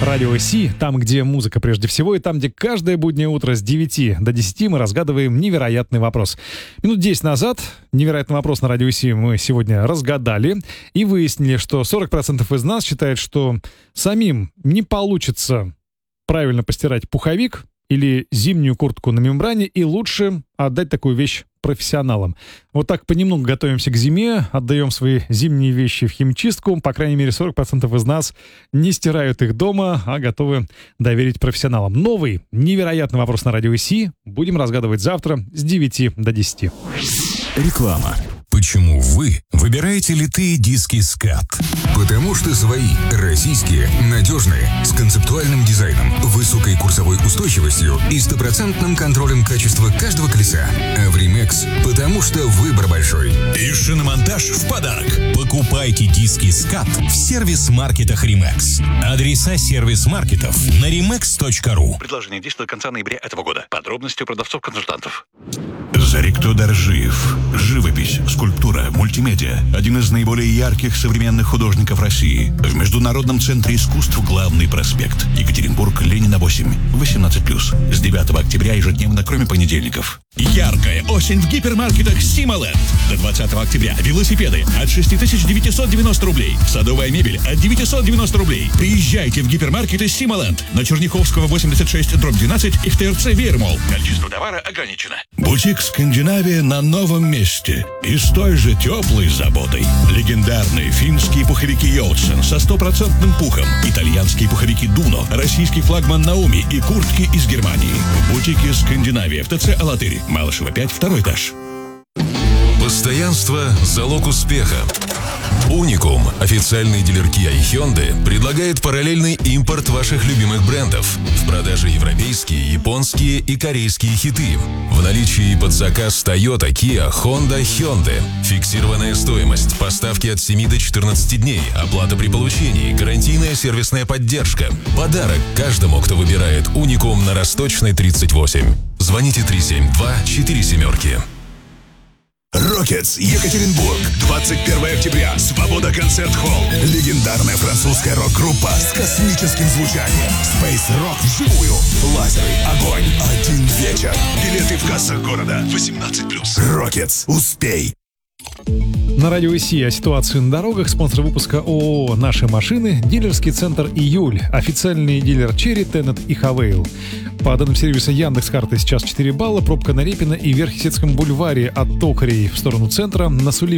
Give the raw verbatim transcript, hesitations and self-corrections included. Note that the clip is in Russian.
Радио Си, там, где музыка прежде всего, и там, где каждое буднее утро с девяти до десяти мы разгадываем невероятный вопрос. Минут десять назад невероятный вопрос на Радио Си мы сегодня разгадали и выяснили, что сорок процентов из нас считают, что самим не получится правильно постирать пуховик или зимнюю куртку на мембране, и лучше отдать такую вещь профессионалам. Вот так понемногу готовимся к зиме, отдаем свои зимние вещи в химчистку. По крайней мере, сорок процентов из нас не стирают их дома, а готовы доверить профессионалам. Новый невероятный вопрос на Радио Си будем разгадывать завтра с девяти до десяти. Реклама. Почему вы выбираете литые диски скат? Потому что свои, российские, надежные, с концептуальным дизайном, высокой курсовой устойчивостью и стопроцентным контролем качества каждого колеса. А в Римекс, потому что выбор большой. И шиномонтаж в подарок. Покупайте диски скат в сервис-маркетах Римекс. Адреса сервис-маркетов на римекс точка ру. Предложение действует до конца ноября этого года. Подробности у продавцов-консультантов. Зарикто Доржиев. Живопись, скульптура, мультимедиа. Один из наиболее ярких современных художников России. В Международном центре искусств «Главный проспект». Екатеринбург, Ленина, восемь. восемнадцать плюс. С девятого октября ежедневно, кроме понедельников. Яркая осень в гипермаркетах Сималенд. До двадцатого октября велосипеды от шесть тысяч девятьсот девяносто рублей. Садовая мебель от девятьсот девяносто рублей. Приезжайте в гипермаркеты Сималенд на Черняховского, восемьдесят шесть, дробь двенадцать и в ТРЦ Веермолл. Количество товара ограничено. Бутик «Скандинавия» на новом месте и с той же теплой заботой. Легендарные финские пуховики Йоутсен со стопроцентным пухом, итальянские пуховики Дуно, российский флагман Науми и куртки из Германии. В бутике «Скандинавия» в ТЦ «Алатырь». Малышева пять, второй этаж. Постоянство – залог успеха. Уникум, официальный дилер Kia и Hyundai, предлагает параллельный импорт ваших любимых брендов. В продаже европейские, японские и корейские хиты. В наличии под заказ Toyota, Kia, Honda, Hyundai. Фиксированная стоимость, поставки от семи до четырнадцати дней, оплата при получении, гарантийная сервисная поддержка. Подарок каждому, кто выбирает Уникум на Росточной, тридцать восемь. Звоните три семь два четыре семерки. Рокетс, Екатеринбург, двадцать первого октября, Свобода концерт-холл. Легендарная французская рок-группа с космическим звучанием. Space Rock вживую. Лазеры, огонь, один вечер. Билеты в кассах города. восемнадцать плюс. Рокетс, успей. На Радио Си о ситуации на дорогах. Спонсор выпуска ООО «Наши машины», дилерский центр «Июль», официальный дилер «Черри», «Теннет» и «Хавейл». По данным сервиса Яндекс.Карты сейчас четыре балла, пробка на Репина и Верхесецком бульваре от Токарей в сторону центра, на Сулим